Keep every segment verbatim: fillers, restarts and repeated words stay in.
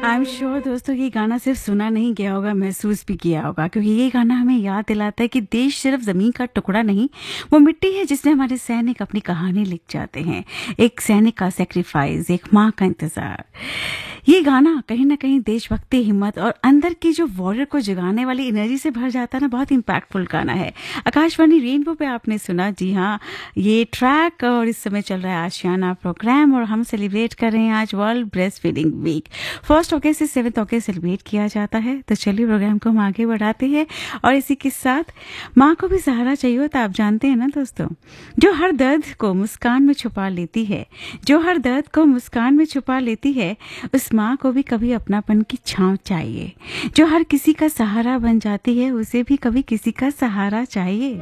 I am sure दोस्तों ये गाना सिर्फ सुना नहीं गया होगा, महसूस भी किया होगा, क्योंकि ये गाना हमें याद दिलाता है कि देश सिर्फ जमीन का टुकड़ा नहीं, वो मिट्टी है जिसमें हमारे सैनिक अपनी कहानी लिख जाते हैं। एक सैनिक का सेक्रीफाइस, एक माँ का इंतजार। ये गाना कहीं ना कहीं देशभक्ति, हिम्मत और अंदर की जो वॉरियर को जगाने वाली एनर्जी से भर जाता है ना। बहुत इम्पैक्टफुल गाना है। आकाशवाणी रेनबो पे आपने सुना। जी हाँ, ये ट्रैक और इस समय चल रहा है आशियाना प्रोग्राम और हम सेलिब्रेट कर रहे हैं आज world breast feeding week. First अगस्त से सेवेंथ अगस्त सेलिब्रेट किया जाता है। तो चलिए प्रोग्राम को हम आगे बढ़ाते हैं और इसी के साथ माँ को भी सहारा चाहिए होता है। आप जानते हैं ना दोस्तों, जो हर दर्द को मुस्कान में छुपा लेती है, जो हर दर्द को मुस्कान में छुपा लेती है, उस माँ को भी कभी अपनापन की छांव चाहिए। जो हर किसी का सहारा बन जाती है, उसे भी कभी किसी का सहारा चाहिए।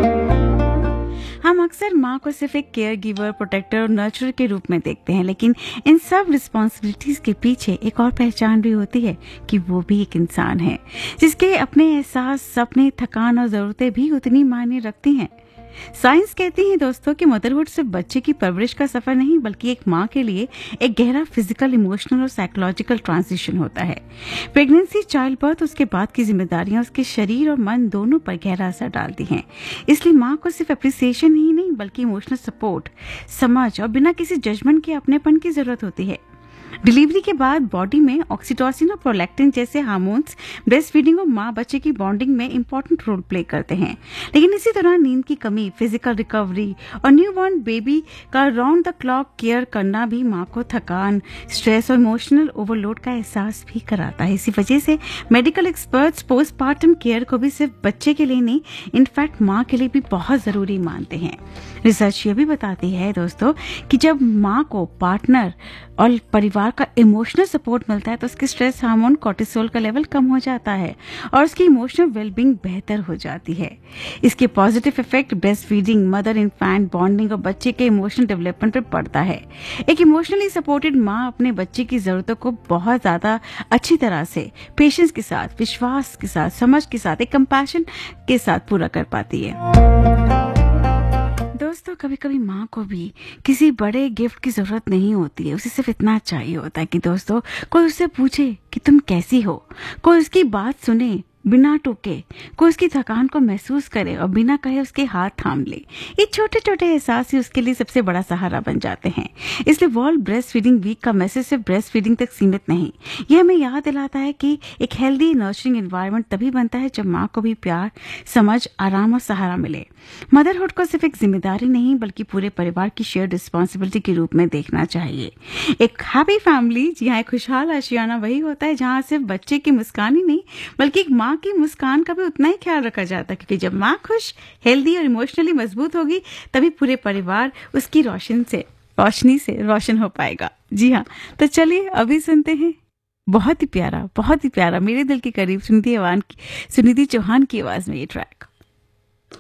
हम अक्सर माँ को सिर्फ एक केयर गिवर, प्रोटेक्टर और नर्चरर के रूप में देखते हैं, लेकिन इन सब रिस्पॉन्सिबिलिटीज के पीछे एक और पहचान भी होती है कि वो भी एक इंसान है, जिसके अपने एहसास, सपने, थकान और जरूरतें भी उतनी मायने रखती हैं। साइंस कहती है दोस्तों कि मदरहुड सिर्फ बच्चे की परवरिश का सफर नहीं, बल्कि एक माँ के लिए एक गहरा फिजिकल, इमोशनल और साइकोलॉजिकल ट्रांजिशन होता है। प्रेगनेंसी, चाइल्ड बर्थ, उसके बाद की जिम्मेदारियां उसके शरीर और मन दोनों पर गहरा असर डालती हैं। इसलिए माँ को सिर्फ अप्रिसिएशन ही नहीं, बल्कि इमोशनल सपोर्ट, समझ और बिना किसी जजमेंट के अपनेपन की जरूरत होती है। डिलीवरी के बाद बॉडी में ऑक्सीटोसिन और प्रोलैक्टिन जैसे हार्मोन्स ब्रेस्ट फीडिंग और माँ बच्चे की बॉन्डिंग में इंपॉर्टेंट रोल प्ले करते हैं। लेकिन इसी तरह नींद की कमी, फिजिकल रिकवरी और न्यूबॉर्न बेबी का राउंड द क्लॉक केयर करना भी माँ को थकान, स्ट्रेस और इमोशनल ओवरलोड का एहसास भी कराता है। इसी वजह से मेडिकल एक्सपर्ट्स पोस्टमार्टम केयर को भी सिर्फ बच्चे के लिए नहीं, इनफैक्ट माँ के लिए भी बहुत जरूरी मानते हैं। रिसर्च ये भी बताती है दोस्तों कि जब माँ को पार्टनर और परिवार का इमोशनल सपोर्ट मिलता है तो उसके स्ट्रेस हार्मोन कोर्टिसोल का लेवल कम हो जाता है और उसकी इमोशनल वेलबींग बेहतर हो जाती है। इसके positive effect breast feeding, mother infant bonding और बच्चे के इमोशनल डेवलपमेंट पर पड़ता है। एक इमोशनली सपोर्टेड माँ अपने बच्चे की जरूरतों को बहुत ज्यादा अच्छी तरह से, पेशेंस के साथ, विश्वास के साथ, समझ के साथ, एक कंपैशन के साथ पूरा कर पाती है। दोस्तों, कभी कभी माँ को भी किसी बड़े गिफ्ट की जरूरत नहीं होती है, उसे सिर्फ इतना चाहिए होता है कि दोस्तों कोई उससे पूछे कि तुम कैसी हो, कोई उसकी बात सुने बिना टोके, कोई उसकी थकान को महसूस करे और बिना कहे उसके हाथ थाम ले। ये छोटे छोटे एहसास ही उसके लिए सबसे बड़ा सहारा बन जाते हैं। इसलिए वर्ल्ड ब्रेस्ट फीडिंग वीक का मैसेज सिर्फ ब्रेस्ट फीडिंग तक सीमित नहीं, ये हमें याद दिलाता है कि एक हेल्दी नर्चरिंग एनवायरनमेंट तभी बनता है जब माँ को भी प्यार, समझ, आराम और सहारा मिले। मदरहुड को सिर्फ एक जिम्मेदारी नहीं, बल्कि पूरे परिवार की शेयर्ड रिस्पॉन्सिबिलिटी के रूप में देखना चाहिए। एक हैप्पी फैमिली, जी हाँ, एक खुशहाल आशियाना वही होता है जहाँ सिर्फ बच्चे की मुस्कान ही नहीं, बल्कि एक माँ की मुस्कान का भी उतना ही ख्याल रखा जाता है, क्योंकि जब माँ खुश, हेल्दी और इमोशनली मजबूत होगी, तभी पूरे परिवार उसकी रोशन से रोशनी से रोशन हो पाएगा। जी हाँ, तो चलिए अभी सुनते हैं बहुत ही प्यारा, बहुत ही प्यारा, मेरे दिल के करीब सुनिधि चौहान की सुनिधि चौहान की आवाज में ये ट्रैक।